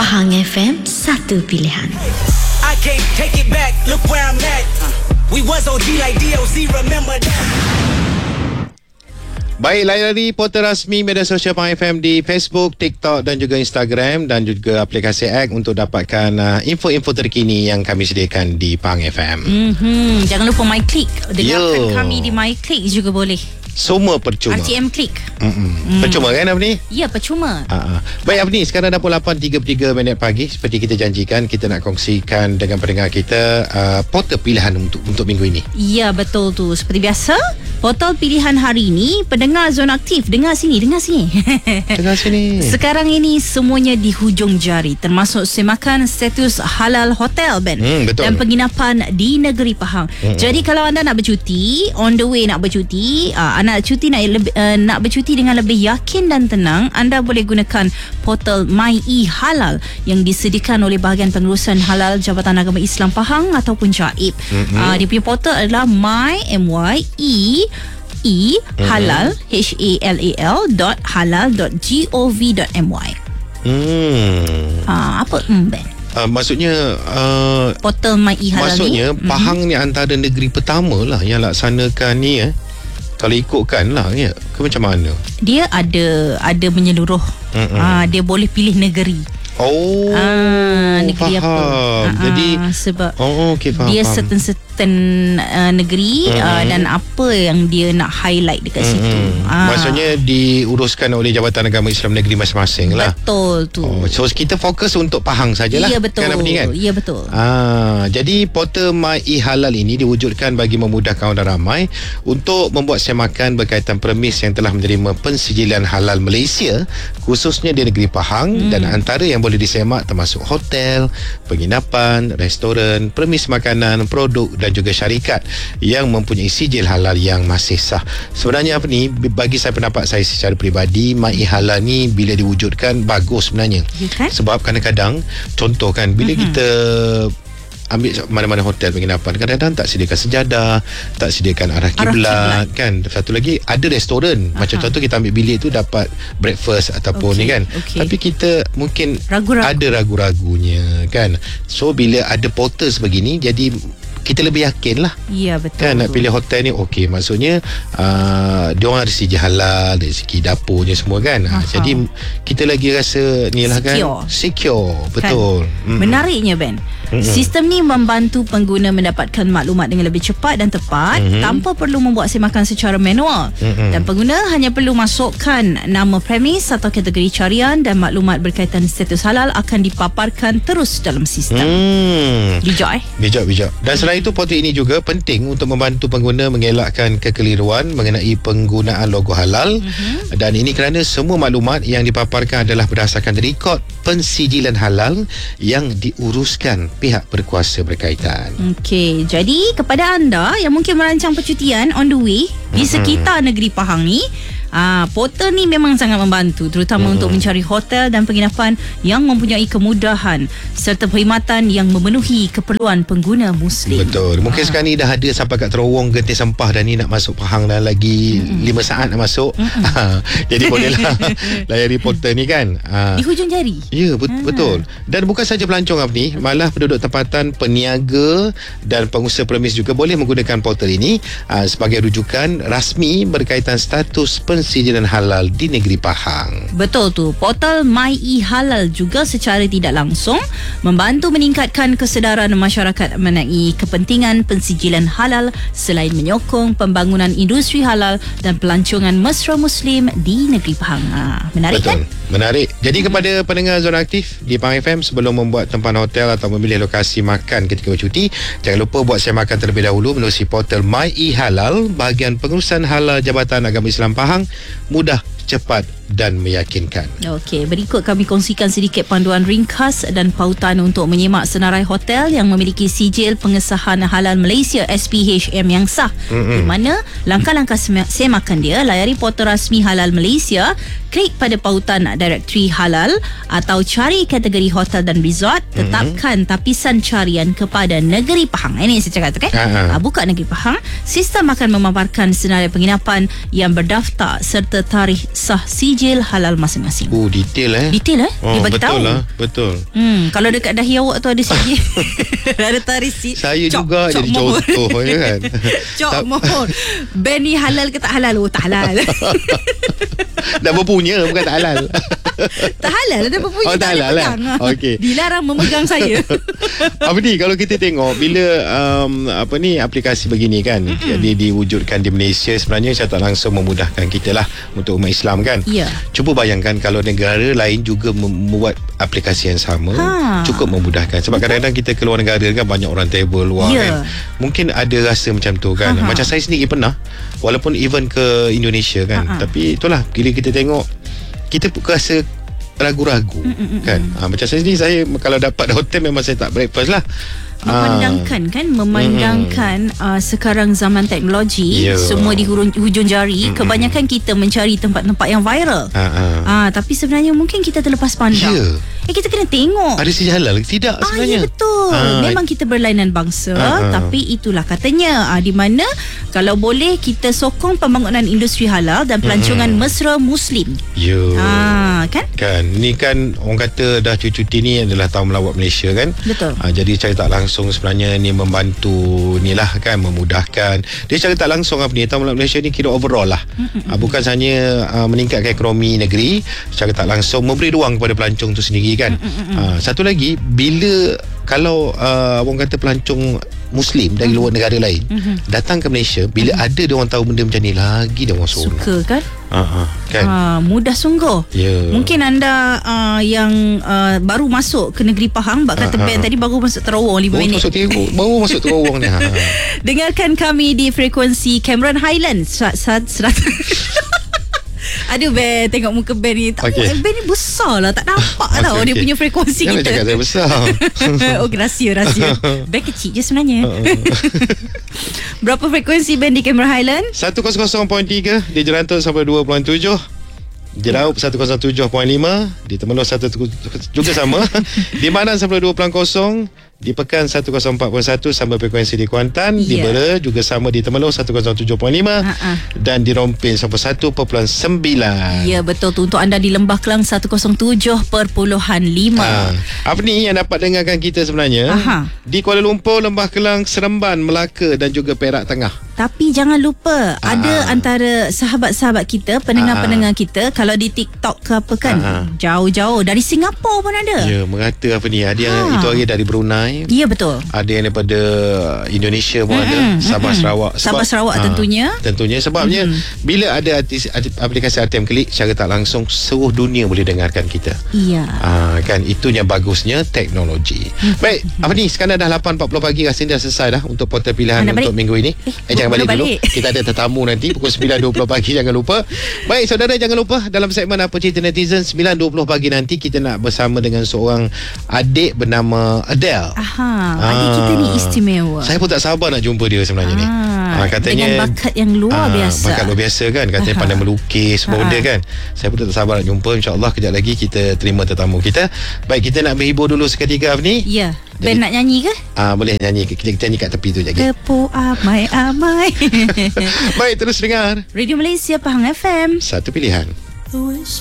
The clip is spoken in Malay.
Pahang FM, satu pilihan. I can't take it back, look where I'm at. We was OG like DOC, remember that. Baik, layari portal rasmi media sosial Pahang FM di Facebook, TikTok dan juga Instagram dan juga aplikasi X untuk dapatkan info-info terkini yang kami sediakan di Pahang FM. Jangan lupa MyClick. Dengarkan kami di MyClick juga boleh. Semua percuma. RTM Click. Percuma kan Afni? Ya, percuma. Baik Afni, sekarang dah pukul 8.33 pagi. Seperti kita janjikan, kita nak kongsikan dengan pendengar kita portal pilihan untuk minggu ini. Ya, betul tu. Seperti biasa, portal pilihan hari ini, pendengar Zona Aktif, dengar sini. Dengar sini. Sekarang ini semuanya di hujung jari, termasuk semakan status halal hotel, Ben. Betul. Dan penginapan di negeri Pahang. Jadi kalau anda nak bercuti, on the way nak bercuti, nak bercuti dengan lebih yakin dan tenang, anda boleh gunakan portal MyE Halal yang disediakan oleh bahagian pengurusan halal Jabatan Agama Islam Pahang ataupun JAIB. Dia punya portal adalah MyE halal halal.halal.gov.my. Apa Ben? Maksudnya portal MyE Halal maksudnya ni, Pahang ni antara negeri pertama lah yang laksanakan ni kalau ikutkan lah ya, ke macam mana? Dia ada menyeluruh. Dia boleh pilih negeri. Negeri faham. apa? Jadi sebab faham, dia faham. certain negeri dan apa yang dia nak highlight dekat situ. Maksudnya diuruskan oleh Jabatan Agama Islam negeri masing-masing lah. Betul tu. So kita fokus untuk Pahang sajalah. Ya betul. Kan? Ya betul. Jadi portal MyE Halal ini diwujudkan bagi memudahkan orang ramai untuk membuat semakan berkaitan permis yang telah menerima pensijilan halal Malaysia, khususnya di negeri Pahang, dan antara yang boleh disemak termasuk hotel, penginapan, restoran, permis makanan, produk dan juga syarikat yang mempunyai sijil halal yang masih sah. Sebenarnya apa ni, bagi saya, pendapat saya secara peribadi, MyE Halal ni bila diwujudkan bagus sebenarnya. Okay. Sebab kadang-kadang contoh kan, bila kita ambil mana-mana hotel penginapan, kadang-kadang tak sediakan sejadah, tak sediakan arah kiblat kan. Satu lagi ada restoran. Macam contoh kita ambil bilik tu dapat breakfast ataupun ni kan. Tapi kita mungkin ada ragu-ragunya kan. So bila ada portal sebegini, jadi kita lebih yakin lah. Ya betul. Kan nak pilih hotel ni maksudnya diorang ada sijil halal, dari segi dapurnya semua kan. Jadi kita lagi rasa ni lah kan, secure. Betul kan? Menariknya Ben, sistem ni membantu pengguna mendapatkan maklumat dengan lebih cepat dan tepat tanpa perlu membuat semakan secara manual. Dan pengguna hanya perlu masukkan nama premis atau kategori carian, dan maklumat berkaitan status halal akan dipaparkan terus dalam sistem. Bijak. Dan selain itu, portal ini juga penting untuk membantu pengguna mengelakkan kekeliruan mengenai penggunaan logo halal. Dan ini kerana semua maklumat yang dipaparkan adalah berdasarkan rekod pensijilan halal yang diuruskan pihak berkuasa berkaitan. Okey, jadi kepada anda yang mungkin merancang percutian on the way di sekitar negeri Pahang ni, portal ni memang sangat membantu, terutama untuk mencari hotel dan penginapan yang mempunyai kemudahan serta perkhidmatan yang memenuhi keperluan pengguna Muslim. Betul. Mungkin sekarang ni dah ada sampai kat terowong Genting Sempah dah ni, nak masuk Pahang dah lagi 5 saat nak masuk. Jadi bolehlah layari portal ni kan. Di hujung jari. Ya, betul. Dan bukan saja pelancong ni, malah penduduk tempatan, peniaga dan pengusaha premis juga boleh menggunakan portal ini sebagai rujukan rasmi berkaitan status pensijilan halal di negeri Pahang. Betul tu. Portal MyE Halal juga secara tidak langsung membantu meningkatkan kesedaran masyarakat mengenai kepentingan pensijilan halal selain menyokong pembangunan industri halal dan pelancongan mesra Muslim di negeri Pahang. Menarik. Betul. Kan? Menarik. Jadi kepada pendengar Zona Aktif di Pahang FM, sebelum membuat tempahan hotel atau memilih lokasi makan ketika bercuti, jangan lupa buat semakan terlebih dahulu melalui portal MyE Halal, bahagian pengurusan halal Jabatan Agama Islam Pahang. Mudah, cepat dan meyakinkan. Okey, berikut kami kongsikan sedikit panduan ringkas dan pautan untuk menyemak senarai hotel yang memiliki sijil pengesahan halal Malaysia SPHM yang sah. Di mana langkah-langkah semakan dia, layari portal rasmi Halal Malaysia, klik pada pautan directory halal atau cari kategori hotel dan resort, tetapkan tapisan carian kepada negeri Pahang. Ini yang saya cakap tu kan. Buka negeri Pahang, sistem akan memaparkan senarai penginapan yang berdaftar serta tarikh sah sijil sijil halal masing-masing. Detail Detail dia bagi betul tahu. lah, betul. Kalau dekat dahi awak tu ada sijil, ada tarisi. Saya juga jadi contoh kan. Cok mohon. Band ni halal ke tak halal? Tak halal. Dah berpunya, bukan tak halal. Tak halal, dah berpunya. Tak halal lah. Okey. Dilarang memegang saya. Apa ni, kalau kita tengok bila aplikasi begini kan, dia diwujudkan di Malaysia, sebenarnya secara tak langsung memudahkan kita lah untuk umat Islam kan. Ya. Cuba bayangkan kalau negara lain juga membuat aplikasi yang sama, cukup memudahkan. Sebab kadang-kadang kita keluar negara kan, banyak orang travel luar kan. Mungkin ada rasa macam tu kan. Macam saya sendiri pernah, walaupun even ke Indonesia kan, tapi itulah, bila kita tengok, kita rasa ragu-ragu kan. Macam saya sendiri, saya kalau dapat hotel memang saya tak breakfast lah. Memandangkan sekarang zaman teknologi, semua di hujung jari, kebanyakan kita mencari tempat-tempat yang viral. Tapi sebenarnya mungkin kita terlepas pandang. Kita kena tengok ada sijil halal ke tidak sebenarnya. Ya betul. Memang kita berlainan bangsa, tapi itulah katanya, di mana kalau boleh kita sokong pembangunan industri halal dan pelancongan mesra Muslim. Kan ni kan orang kata dah cuti ni adalah tahun melawat Malaysia kan. Betul. Jadi cara tak langsung sebenarnya ni membantu ni lah kan, memudahkan. Dia cara tak langsung tahun melawat Malaysia ni kira overall lah. Bukan hanya meningkatkan ekonomi negeri, secara tak langsung memberi ruang kepada pelancong tu sendiri kan. Satu lagi, bila kalau orang kata pelancong Muslim dari luar negara lain datang ke Malaysia, bila ada dia orang tahu benda macam ni, lagi dia orang suka kan. Kan? Mudah sungguh. Mungkin anda yang baru masuk ke negeri Pahang, kata Ben tadi baru masuk terowong 5 minit. Baru masuk terowong ni. Dengarkan kami di frekuensi Cameron Highlands. Aduh Ben, tengok muka Ben ni. Ben ni besar lah, tak nampak tau dia punya frekuensi Jangan kita. Jangan cakap saya besar. Rahsia. Ben kecil je sebenarnya. Berapa frekuensi Ben di Cameron Highlands? 100.3 di Jerantut sampai 2.7, Jeraup 107.5, di Temelloh juga sama, di Manan sampai 2.0, di Pekan 104.1 sama frekuensi di Kuantan, di Bera juga sama di Temelloh 107.5, dan di Rompin sampai 1.9. Ya betul tu, untuk anda di Lembah Kelang 107.5. Apa ni yang dapat dengarkan kita sebenarnya di Kuala Lumpur, Lembah Kelang, Seremban, Melaka dan juga Perak Tengah. Tapi jangan lupa, ada antara sahabat-sahabat kita, pendengar-pendengar kita, kalau di TikTok ke apa kan, jauh-jauh dari Singapura pun ada. Ya, merata apa ni, ada yang itu hari dari Brunei. Ya betul. Ada yang daripada Indonesia pun ada, Sabah Sarawak. Sabah Sarawak tentunya. Sebabnya bila ada aplikasi RTM Klik, secara tak langsung seluruh dunia boleh dengarkan kita. Iya. Kan itunya bagusnya teknologi. Baik, apa ni, sekarang dah 8.40 pagi, rasanya dah selesai dah untuk portal pilihan untuk minggu ini. Jangan balik dulu. Kita ada tetamu nanti pukul 9.20 pagi, jangan lupa. Baik saudara, jangan lupa dalam segmen Apa Cerita Netizen 9.20 pagi nanti kita nak bersama dengan seorang adik bernama Adele. Adik kita ni istimewa. Saya pun tak sabar nak jumpa dia sebenarnya ni. Katanya dengan bakat yang luar biasa. Bakat luar biasa kan. Katanya pandai melukis semua benda kan. Saya pun tak sabar nak jumpa. InsyaAllah kejap lagi kita terima tetamu kita. Baik, kita nak berhibur dulu seketika ni. Ya. Ben nak nyanyi ke? Boleh nyanyi. Kita nyanyi kat tepi tu je. Kepo amai-amai. Baik, terus dengar Radio Malaysia Pahang FM. Satu pilihan. Wish